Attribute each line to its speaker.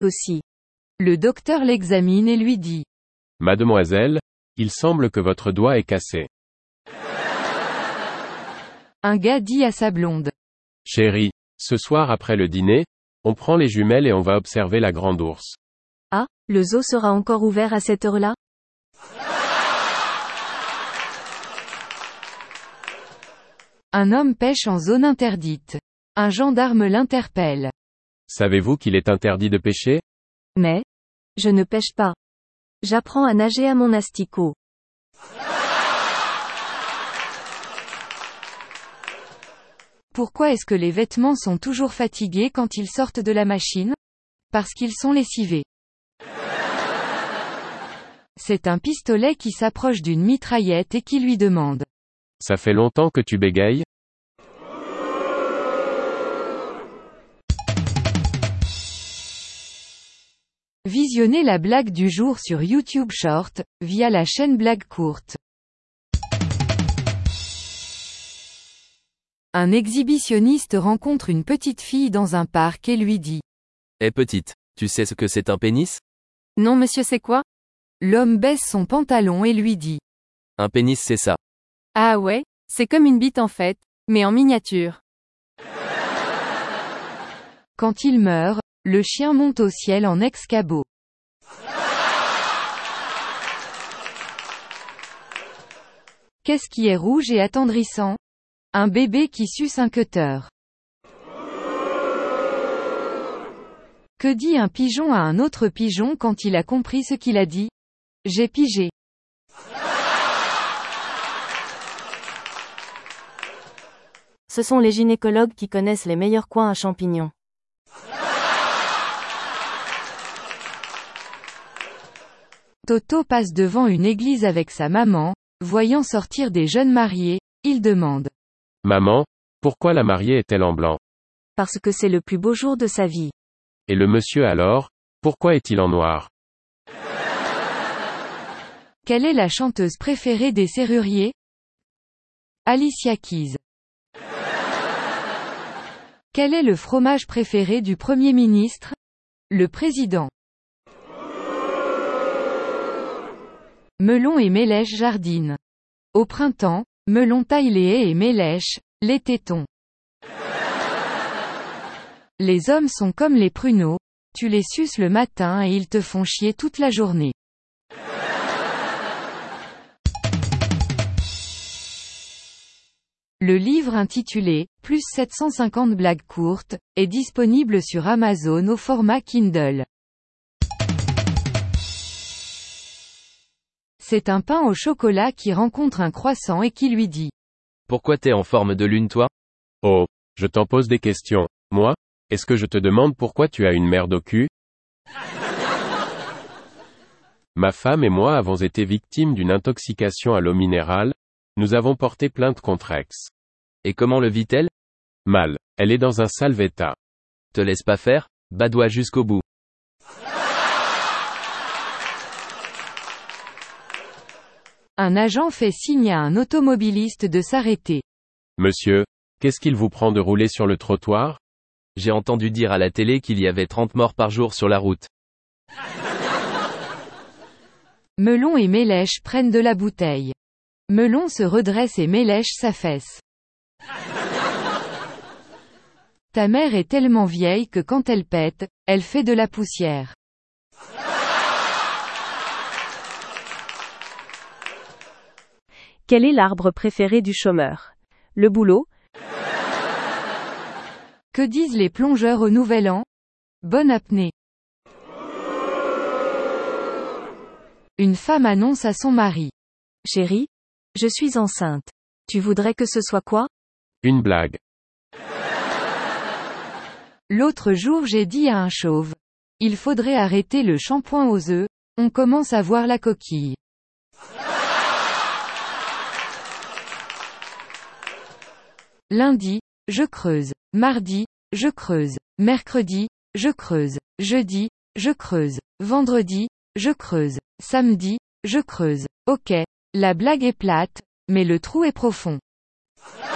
Speaker 1: aussi.
Speaker 2: Le docteur l'examine et lui dit.
Speaker 3: Mademoiselle, il semble que votre doigt est cassé.
Speaker 2: Un gars dit à sa blonde.
Speaker 3: Chérie, ce soir après le dîner, on prend les jumelles et on va observer la grande ours.
Speaker 1: Ah, le zoo sera encore ouvert à cette heure-là?
Speaker 2: Un homme pêche en zone interdite. Un gendarme l'interpelle.
Speaker 3: Savez-vous qu'il est interdit de pêcher?
Speaker 1: Mais, je ne pêche pas. J'apprends à nager à mon asticot.
Speaker 2: Pourquoi est-ce que les vêtements sont toujours fatigués quand ils sortent de la machine? Parce qu'ils sont lessivés. C'est un pistolet qui s'approche d'une mitraillette et qui lui demande.
Speaker 3: Ça fait longtemps que tu bégayes?
Speaker 2: Visionnez la blague du jour sur YouTube Short, via la chaîne Blague Courte. Un exhibitionniste rencontre une petite fille dans un parc et lui dit.
Speaker 4: Eh petite, tu sais ce que c'est un pénis?
Speaker 2: Non monsieur c'est quoi? L'homme baisse son pantalon et lui dit.
Speaker 4: Un pénis c'est ça.
Speaker 2: Ah ouais, c'est comme une bite en fait, mais en miniature. Quand il meurt, le chien monte au ciel en ex-cabot. Qu'est-ce qui est rouge et attendrissant? Un bébé qui suce un cutter. Que dit un pigeon à un autre pigeon quand il a compris ce qu'il a dit? J'ai pigé.
Speaker 1: Ce sont les gynécologues qui connaissent les meilleurs coins à champignons.
Speaker 2: Toto passe devant une église avec sa maman, voyant sortir des jeunes mariés, il demande.
Speaker 3: Maman, pourquoi la mariée est-elle en blanc?
Speaker 1: Parce que c'est le plus beau jour de sa vie.
Speaker 3: Et le monsieur alors, pourquoi est-il en noir?
Speaker 2: Quelle est la chanteuse préférée des serruriers? Alicia Keys. Quel est le fromage préféré du Premier ministre? Le président. Melon et Mélèche jardinent. Au printemps, Melon taille les haies et Mélèche, les tétons. Les hommes sont comme les pruneaux, tu les suces le matin et ils te font chier toute la journée. Le livre intitulé « Plus 750 blagues courtes » est disponible sur Amazon au format Kindle. C'est un pain au chocolat qui rencontre un croissant et qui lui dit.
Speaker 4: Pourquoi t'es en forme de lune toi?
Speaker 3: Oh, je t'en pose des questions. Moi? Est-ce que je te demande pourquoi tu as une merde au cul? Ma femme et moi avons été victimes d'une intoxication à l'eau minérale. Nous avons porté plainte contre Ex.
Speaker 4: Et comment le vit-elle?
Speaker 3: Mal. Elle est dans un sale état.
Speaker 4: Te laisse pas faire, badoie jusqu'au bout.
Speaker 2: Un agent fait signe à un automobiliste de s'arrêter.
Speaker 3: Monsieur, qu'est-ce qu'il vous prend de rouler sur le trottoir?
Speaker 4: J'ai entendu dire à la télé qu'il y avait 30 morts par jour sur la route.
Speaker 2: Melon et Mélèche prennent de la bouteille. Melon se redresse et Mélèche s'affaisse. Ta mère est tellement vieille que quand elle pète, elle fait de la poussière.
Speaker 1: Quel est l'arbre préféré du chômeur? Le boulot?
Speaker 2: Que disent les plongeurs au Nouvel An? Bonne apnée. Une femme annonce à son mari.
Speaker 1: Chérie, je suis enceinte. Tu voudrais que ce soit quoi?
Speaker 3: Une blague.
Speaker 2: L'autre jour j'ai dit à un chauve. Il faudrait arrêter le shampoing aux œufs, on commence à voir la coquille. Lundi, je creuse. Mardi, je creuse. Mercredi, je creuse. Jeudi, je creuse. Vendredi, je creuse. Samedi, je creuse. Ok, la blague est plate, mais le trou est profond.